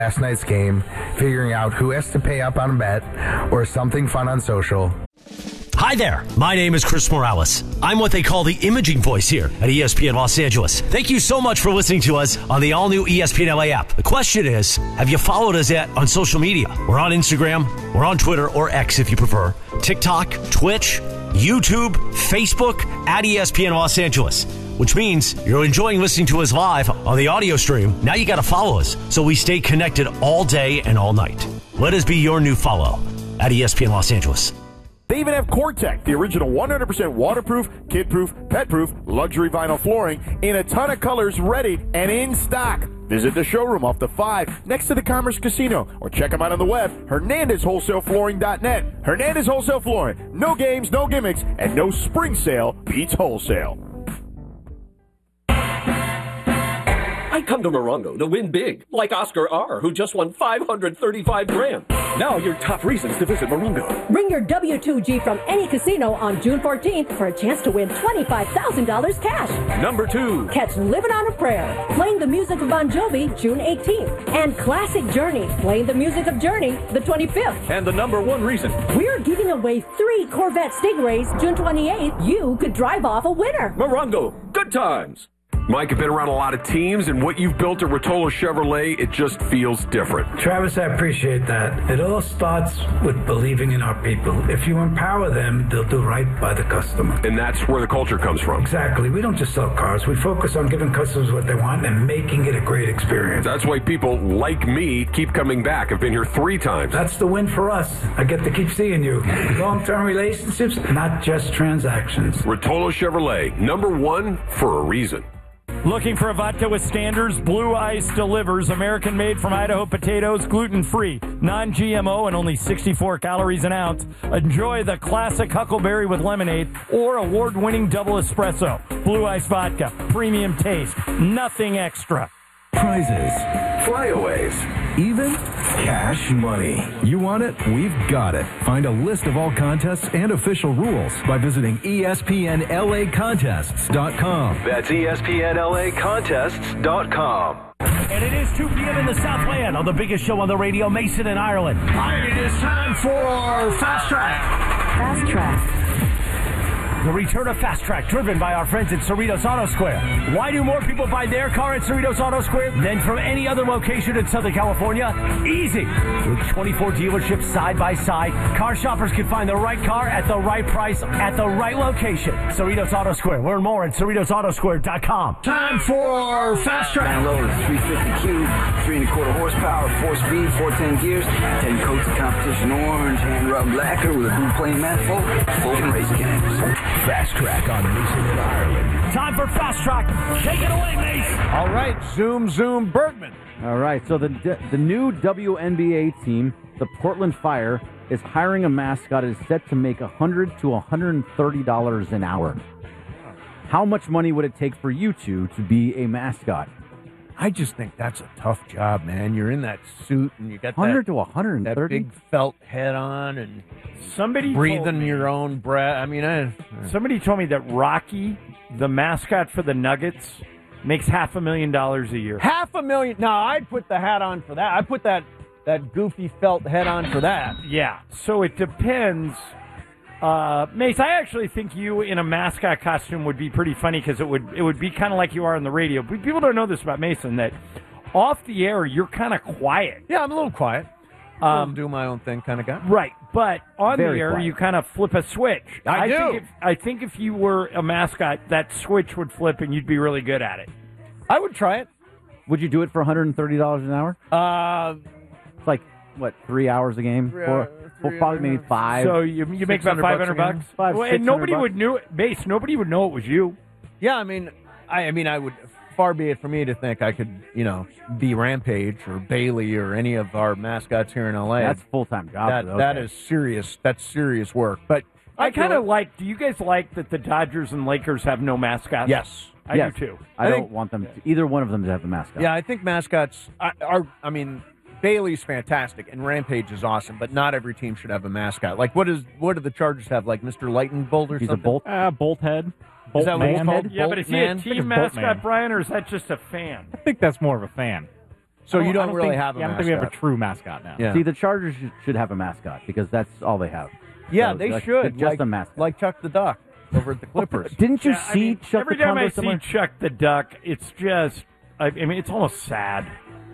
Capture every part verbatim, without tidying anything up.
last night's game, figuring out who has to pay up on a bet or something fun on social. Hi there. My name is Chris Morales. I'm what they call the imaging voice here at E S P N Los Angeles. Thank you so much for listening to us on the all-new E S P N L A app. The question is, have you followed us yet on social media? We're on Instagram, we're on Twitter, or X if you prefer, TikTok, Twitch, YouTube, Facebook, at E S P N Los Angeles. Which means you're enjoying listening to us live on the audio stream. Now you got to follow us so we stay connected all day and all night. Let us be your new follow at E S P N Los Angeles. They even have Core-Tec, the original one hundred percent waterproof, kid-proof, pet-proof, luxury vinyl flooring in a ton of colors, ready and in stock. Visit the showroom off the five next to the Commerce Casino or check them out on the web, Hernandez Wholesale Flooring dot net. Hernandez Wholesale Flooring. No games, no gimmicks, and no spring sale beats wholesale. I come to Morongo to win big, like Oscar R., who just won five hundred thirty-five grand. Now your top reasons to visit Morongo. Bring your W two G from any casino on June fourteenth for a chance to win twenty-five thousand dollars cash. Number two. Catch Living on a Prayer, playing the music of Bon Jovi, June eighteenth. And Classic Journey, playing the music of Journey, the twenty-fifth. And the number one reason. We're giving away three Corvette Stingrays, June twenty-eighth. You could drive off a winner. Morongo, good times. Mike, I've been around a lot of teams, and what you've built at Rotolo Chevrolet, it just feels different. Travis, I appreciate that. It all starts with believing in our people. If you empower them, they'll do right by the customer. And that's where the culture comes from. Exactly. We don't just sell cars. We focus on giving customers what they want and making it a great experience. That's why people like me keep coming back. I've been here three times. That's the win for us. I get to keep seeing you. Long-term relationships, not just transactions. Rotolo Chevrolet, number one for a reason. Looking for a vodka with standards? Blue Ice delivers. American-made from Idaho potatoes, gluten-free, non-G M O, and only sixty-four calories an ounce. Enjoy the classic Huckleberry with lemonade or award-winning double espresso. Blue Ice vodka, premium taste, nothing extra. Prizes, flyaways, even cash money. You want it? We've got it. Find a list of all contests and official rules by visiting E S P N L A contests dot com. That's E S P N L A contests dot com. And it is two p.m. in the Southland on the biggest show on the radio, Mason in Ireland. It is time for Fast Track. Fast Track. The return of Fast Track, driven by our friends at Cerritos Auto Square. Why do more people buy their car at Cerritos Auto Square than from any other location in Southern California? Easy. With twenty-four dealerships side by side, car shoppers can find the right car at the right price at the right location. Cerritos Auto Square. Learn more at Cerritos Auto Square dot com. Time for Fast Track. Download is three fifty cube, three and a quarter horsepower, four speed, four ten gears, ten coats of competition orange, hand rubbed lacquer with a blue plane manifold, full race cams. Fast Track on Mason in Ireland. Time for Fast Track. Take it away, Mace. All right, zoom, zoom, Bergman. All right, so the the new W N B A team, the Portland Fire, is hiring a mascot that is set to make one hundred to one hundred thirty dollars an hour. How much money would it take for you two to be a mascot? I just think that's a tough job, man. You're in that suit and you got one hundred that, to one hundred thirty? that big felt head on and somebody breathing me, your own breath. I mean, I, somebody told me that Rocky, the mascot for the Nuggets, makes half a million dollars a year. Half a million? No, I'd put the hat on for that. I'd put that, that goofy felt head on for that. Yeah, so it depends. Uh, Mace, I actually think you in a mascot costume would be pretty funny because it would it would be kind of like you are on the radio. But people don't know this about Mason, that off the air, you're kind of quiet. Yeah, I'm a little quiet. Um, do my own thing kind of guy. Right, but on Very the air, quiet. you kind of flip a switch. I, I do. Think if, I think if you were a mascot, that switch would flip and you'd be really good at it. I would try it. Would you do it for one hundred thirty dollars an hour? Uh, it's like, what, three hours a game? Three, Four, uh, four, probably maybe five. So you you make about five hundred bucks? Five, well, and nobody would know it. Base, nobody would know it was you. Yeah, I mean, I, I mean, I would. Far be it for me to think I could, you know, be Rampage or Bailey or any of our mascots here in L A. That's full time job. That for those that guys. is serious. That's serious work. But I, I kind of like. Do you guys like that the Dodgers and Lakers have no mascots? Yes, I yes. do too. I, I don't think, want them. To, either one of them to have a mascot. Yeah, I think mascots are. are I mean, Bailey's fantastic and Rampage is awesome, but not every team should have a mascot. Like, what is what do the Chargers have? Like Mister Lightning Bolt or He's something? a bolt. Uh, bolt head. Is that what it's man. called? Yeah, Bolt but is he man? a team mascot, Brian, or is that just a fan? I think that's more of a fan. So I you I don't really think, have a yeah, I don't think we have a mascot. true mascot now. Yeah. See, the Chargers should- should have a mascot because that's all they have. Yeah, So, they like, should. Just like, a mascot. like Chuck the Duck over at the Clippers. Didn't you Yeah, I see mean, Chuck every the time Condor I see somewhere? Chuck the Duck, it's just, I, I mean, it's almost sad.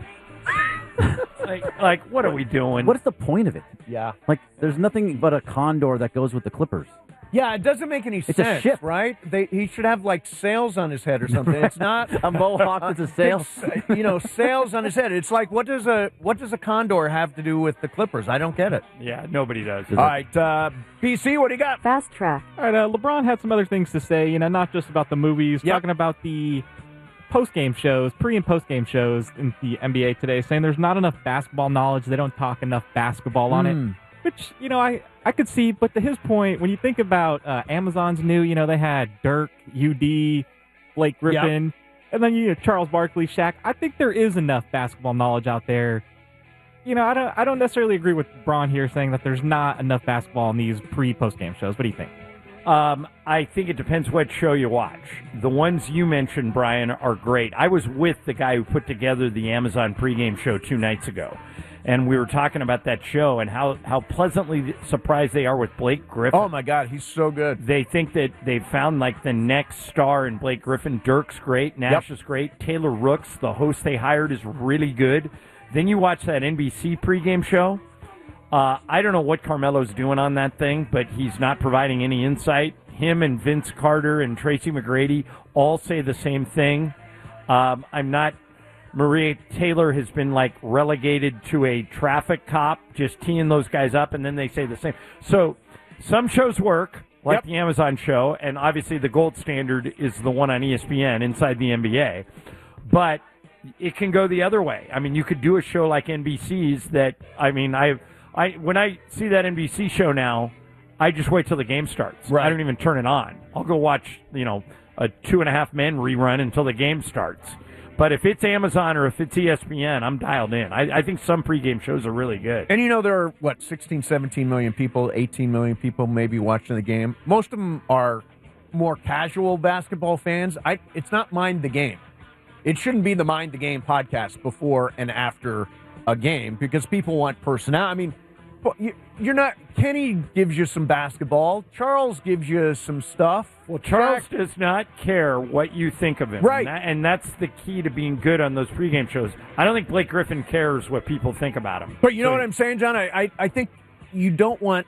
like, like, what are we doing? What is the point of it? Yeah. Like, there's nothing but a condor that goes with the Clippers. Yeah, it doesn't make any It's a sense, ship. right? They he should have like sails on his head or something. It's not a mohawk with a sail. It's, uh, you know, sails on his head. It's like what does a what does a condor have to do with the Clippers? I don't get it. Yeah, nobody does. All right, uh, P C, what do you got? Fast track. All right, uh, LeBron had some other things to say, you know, not just about the movies, Yep. talking about the post-game shows, pre- and post-game shows in the N B A today, saying there's not enough basketball knowledge. They don't talk enough basketball on Mm. it, which, you know, I, I could see. But to his point, when you think about uh, Amazon's new, you know, they had Dirk, U D, Blake Griffin, and then, you know, Charles Barkley, Shaq. I think there is enough basketball knowledge out there. You know, I don't I don't necessarily agree with Braun here saying that there's not enough basketball in these pre post game shows. What do you think? Um, I think it depends what show you watch. The ones you mentioned, Brian, are great. I was with the guy who put together the Amazon pregame show two nights ago, and we were talking about that show and how, how pleasantly surprised they are with Blake Griffin. Oh my God, he's so good. They think that they've found like the next star in Blake Griffin. Dirk's great, Nash Yep. is great, Taylor Rooks, the host they hired, is really good. Then you watch that N B C pregame show. Uh, I don't know what Carmelo's doing on that thing, but he's not providing any insight. Him and Vince Carter and Tracy McGrady all say the same thing. Um, I'm not. Maria Taylor has been like relegated to a traffic cop, just teeing those guys up, and then they say the same. So some shows work, like Yep. the Amazon show, and obviously the gold standard is the one on E S P N inside the N B A. But it can go the other way. I mean, you could do a show like N B C's that, I mean, I, I when I see that N B C show now, I just wait till the game starts. Right. I don't even turn it on. I'll go watch, you know, a Two and a Half Men rerun until the game starts. But if it's Amazon or if it's E S P N, I'm dialed in. I, I think some pregame shows are really good. And you know, there are, what, sixteen, seventeen million people, eighteen million people maybe watching the game. Most of them are more casual basketball fans. I, it's not Mind the Game. It shouldn't be the Mind the Game podcast before and after a game because people want personality. I mean, you- you're not. Kenny gives you some basketball. Charles gives you some stuff. Well, Charles does not care what you think of him. Right. And, that, and that's the key to being good on those pregame shows. I don't think Blake Griffin cares what people think about him. But you know So- what I'm saying, John? I, I, I think you don't want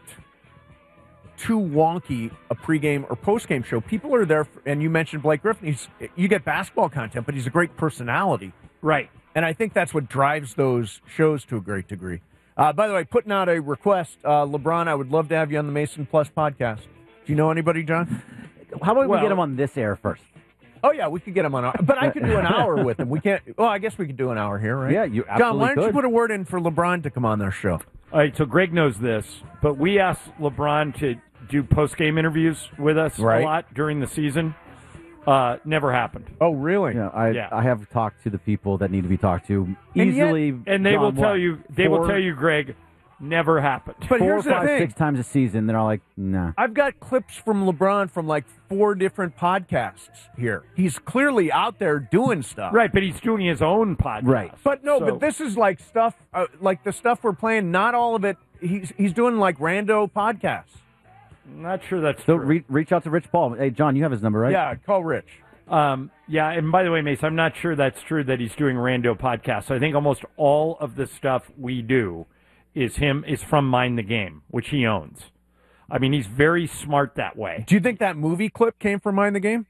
too wonky a pregame or postgame show. People are there, for, and you mentioned Blake Griffin. He's, you get basketball content, but he's a great personality. Right. And I think that's what drives those shows to a great degree. Uh, by the way, putting out a request, uh, LeBron, I would love to have you on the Mason Plus podcast. Do you know anybody, John? How about Well- we get him on this air first? Oh, yeah, we could get him on. Our, but I could do an hour with him. We can't. Well, I guess we could do an hour here, right? Yeah, you John, why absolutely don't you could. put a word in for LeBron to come on their show? All right, so Greg knows this, but we asked LeBron to do post-game interviews with us Right. a lot during the season. Uh, never happened. Oh, really? Yeah, I Yeah. I have talked to the people that need to be talked to And yet- easily, And they John, will tell what, you, they will four- tell you, Greg, never happened. But four here's or the five, thing. six times a season. They're all like, nah. I've got clips from LeBron from like four different podcasts here. He's clearly out there doing stuff. Right, but he's doing his own podcast. Right. But no, So- but this is like stuff, uh, like the stuff we're playing, not all of it. He's he's doing like rando podcasts. I'm not sure that's So true. re- reach out to Rich Paul. Hey, John, you have his number, right? Yeah, call Rich. Um, yeah, and by the way, Mace, I'm not sure that's true that he's doing rando podcasts. I think almost all of the stuff we do is him is from Mind the Game, which he owns. I mean, he's very smart that way. Do you think that movie clip came from Mind the Game?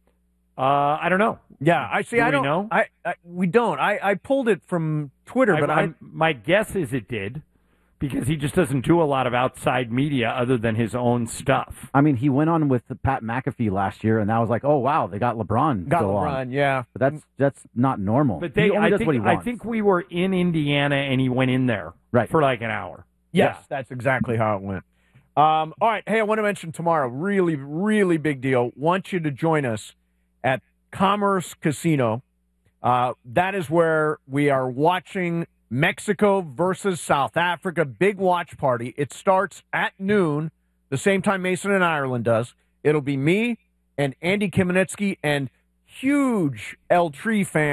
Uh, I don't know. Yeah, I see. Do I we don't know? I, I we don't. I, I pulled it from Twitter, I, but I, I, my guess is it did because he just doesn't do a lot of outside media other than his own stuff. I mean, he went on with Pat McAfee last year, and that was like, oh wow, they got LeBron. got still LeBron. on. Yeah, But that's that's not normal. But they, he only I does think, what he I wants. think we were in Indiana and he went in there Right. for like an hour. yes, Yeah. that's exactly how it went. Um, all right. Hey, I want to mention tomorrow. Really, really big deal. Want you to join us at Commerce Casino. Uh, that is where we are watching Mexico versus South Africa. Big watch party. It starts at noon, the same time Mason and Ireland does. It'll be me and Andy Kamenetsky and huge El Tree fan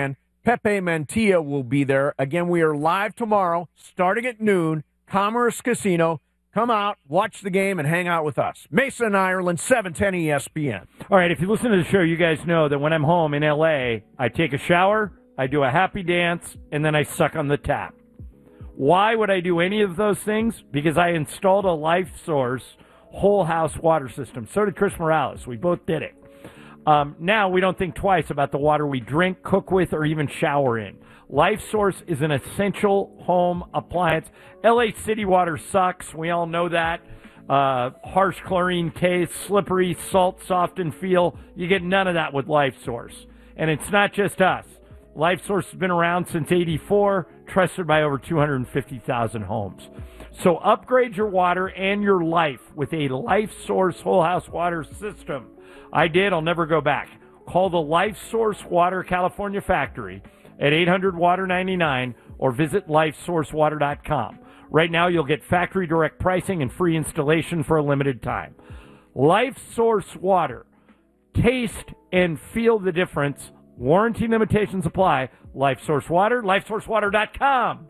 Pepe Mantilla will be there. Again, we are live tomorrow, starting at noon, Commerce Casino. Come out, watch the game, and hang out with us. Mason, Ireland, seven ten E S P N. All right, if you listen to the show, you guys know that when I'm home in L A, I take a shower, I do a happy dance, and then I suck on the tap. Why would I do any of those things? Because I installed a Life Source whole house water system. So did Chris Morales. We both did it. Um, now we don't think twice about the water we drink, cook with, or even shower in. Life Source is an essential home appliance. L A city water sucks. We all know that. Uh, harsh chlorine taste, slippery, salt, soft, and feel. You get none of that with Life Source. And it's not just us. Life Source has been around since eighty-four, trusted by over two hundred fifty thousand homes. So upgrade your water and your life with a Life Source whole house water system. I did. I'll never go back. Call the Life Source Water California factory at eight hundred water ninety-nine or visit life source water dot com. Right now, you'll get factory direct pricing and free installation for a limited time. Life Source Water. Taste and feel the difference. Warranty limitations apply. Life Source Water, life source water dot com.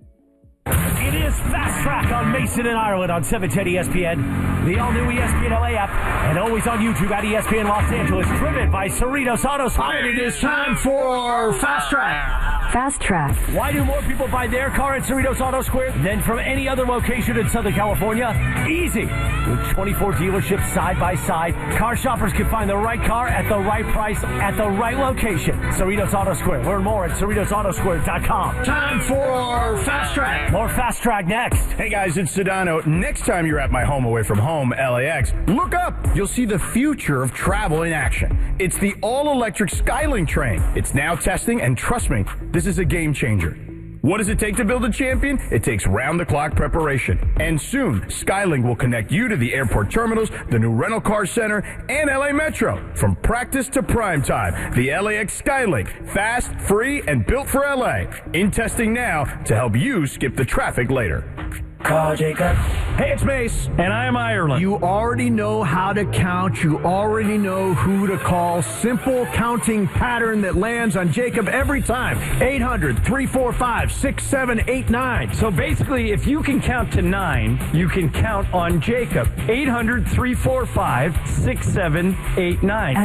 It is Fast Track on Mason and Ireland on seven ten E S P N, the all-new E S P N L A app, and always on YouTube at E S P N Los Angeles, driven by Cerritos Auto Square. And it is time for Fast Track. Fast Track. Why do more people buy their car at Cerritos Auto Square than from any other location in Southern California? Easy. With twenty-four dealerships side by side, car shoppers can find the right car at the right price at the right location. Cerritos Auto Square. Learn more at cerritos auto square dot com. Time for Fast Track. More Fast Track next. Hey guys, it's Sedano. Next time you're at my home away from home, L A X, look up. You'll see the future of travel in action. It's the all-electric Skylink train. It's now testing, and trust me, this is a game changer. What does it take to build a champion? It takes round-the-clock preparation. And soon, Skylink will connect you to the airport terminals, the new rental car center, and L A Metro. From practice to prime time, the L A X Skylink. Fast, free, and built for L A. In testing now to help you skip the traffic later. Call Jacob. Hey, it's Mace. And I am Ireland. You already know how to count. You already know who to call. Simple counting pattern that lands on Jacob every time. eight hundred, three four five, six seven eight nine. So basically, if you can count to nine, you can count on Jacob. eight hundred, three four five, six seven eight nine.